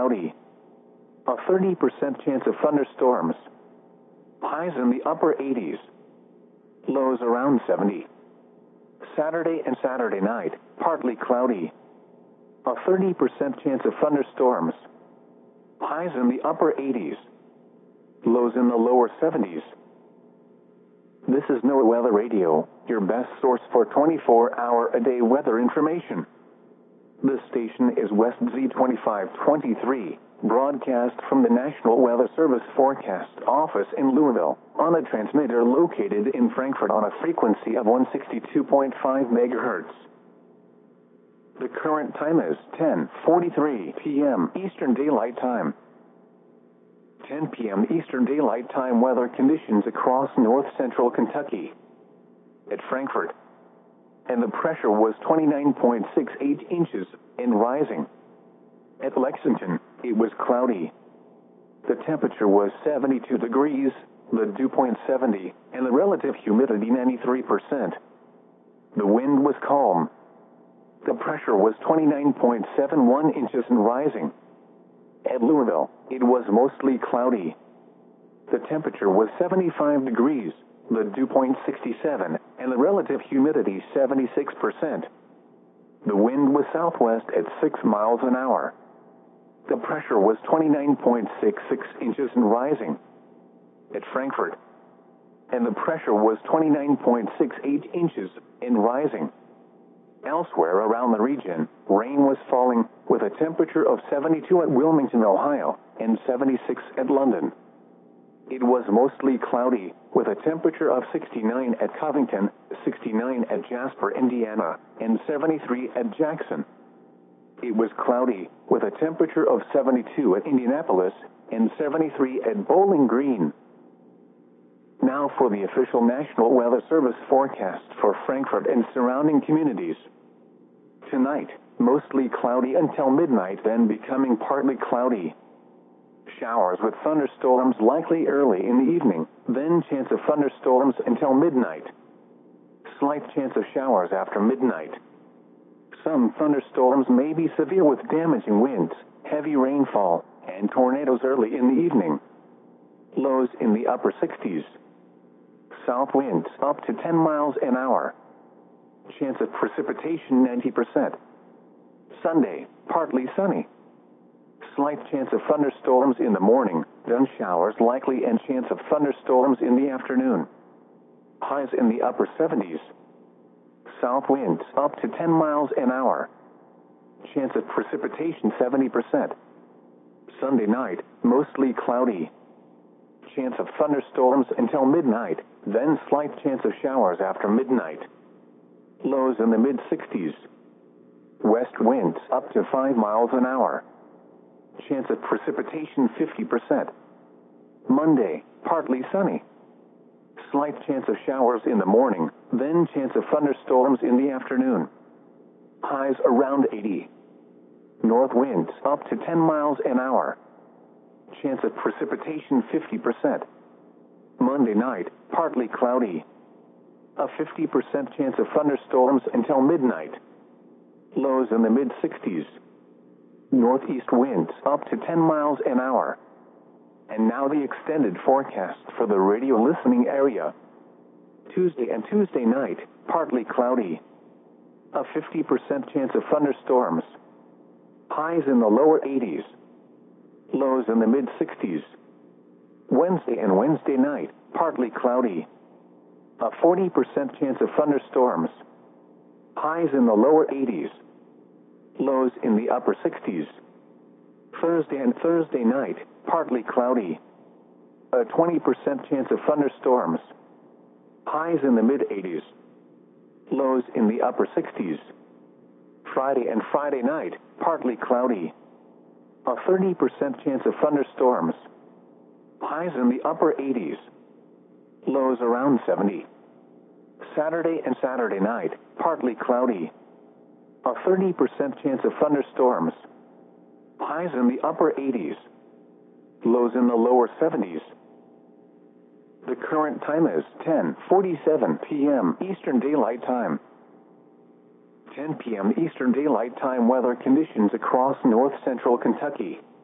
cloudy. A 30% chance of thunderstorms. Highs in the upper 80s. Lows around 70. Saturday and Saturday night, partly cloudy. A 30% chance of thunderstorms. Highs in the upper 80s. Lows in the lower 70s. This is NOAA Weather Radio, your best source for 24-hour-a-day weather information. This station is West Z2523, broadcast from the National Weather Service Forecast Office in Louisville, on a transmitter located in Frankfort on a frequency of 162.5 MHz. The current time is 10:43 p.m. Eastern Daylight Time. 10 p.m. Eastern Daylight Time weather conditions across north-central Kentucky. At Frankfort, and the pressure was 29.68 inches and rising. At Lexington, it was cloudy. The temperature was 72 degrees, the dew point 70, and the relative humidity 93%. The wind was calm. The pressure was 29.71 inches and rising. At Louisville, it was mostly cloudy. The temperature was 75 degrees, the dew point 67, and the relative humidity 76%. The wind was southwest at 6 miles an hour. The pressure was 29.66 inches and rising. At Frankfort, and the pressure was 29.68 inches and rising. Elsewhere around the region, rain was falling, with a temperature of 72 at Wilmington, Ohio, and 76 at London. It was mostly cloudy, with a temperature of 69 at Covington, 69 at Jasper, Indiana, and 73 at Jackson. It was cloudy, with a temperature of 72 at Indianapolis, and 73 at Bowling Green. Now for the official National Weather Service forecast for Frankfort and surrounding communities. Tonight, mostly cloudy until midnight, then becoming partly cloudy. Showers with thunderstorms likely early in the evening, then chance of thunderstorms until midnight. Slight chance of showers after midnight. Some thunderstorms may be severe with damaging winds, heavy rainfall, and tornadoes early in the evening. Lows in the upper 60s. South winds up to 10 miles an hour. Chance of precipitation 90%. Sunday, partly sunny. Slight chance of thunderstorms in the morning, then showers likely and chance of thunderstorms in the afternoon. Highs in the upper 70s. South winds up to 10 miles an hour. Chance of precipitation 70%. Sunday night, mostly cloudy. Chance of thunderstorms until midnight, then slight chance of showers after midnight. Lows in the mid-60s. West winds up to 5 miles an hour. Chance of precipitation 50%. Monday, partly sunny. Slight chance of showers in the morning, then chance of thunderstorms in the afternoon. Highs around 80. North winds up to 10 miles an hour. Chance of precipitation 50%. Monday night, partly cloudy. A 50% chance of thunderstorms until midnight. Lows in the mid-60s. Northeast winds up to 10 miles an hour. And now the extended forecast for the radio listening area. Tuesday and Tuesday night, partly cloudy. A 50% chance of thunderstorms. Highs in the lower 80s. Lows in the mid-60s. Wednesday and Wednesday night, partly cloudy. A 40% chance of thunderstorms. Highs in the lower 80s. Lows in the upper 60s. Thursday and Thursday night, partly cloudy. A 20% chance of thunderstorms. Highs in the mid-80s. Lows in the upper 60s. Friday and Friday night, partly cloudy. A 30% chance of thunderstorms. Highs in the upper 80s. Lows around 70. Saturday and Saturday night, partly cloudy. A 30% chance of thunderstorms. Highs in the upper 80s. Lows in the lower 70s. The current time is 10:47 p.m. Eastern Daylight Time. 10 p.m. Eastern Daylight Time weather conditions across north-central Kentucky.